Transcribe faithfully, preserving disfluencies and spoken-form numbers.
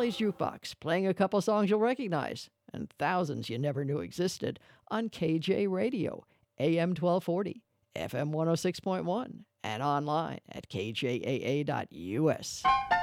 Charlie's Jukebox, playing a couple songs you'll recognize and thousands you never knew existed on K J Radio, A M twelve forty, F M one oh six point one, and online at K J A A dot U S.